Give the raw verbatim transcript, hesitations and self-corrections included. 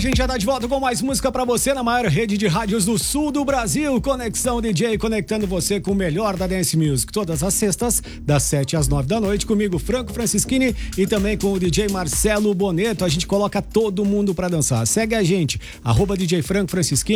gente já tá de volta com mais música pra você na maior rede de rádios do sul do Brasil. Conexão D J, conectando você com o melhor da Dance Music. Todas as sextas, das sete às nove da noite, comigo, Franco Francischini, e também com o D J Marcelo Boneto. A gente coloca todo mundo pra dançar. Segue a gente, arroba D J Franco Francischini.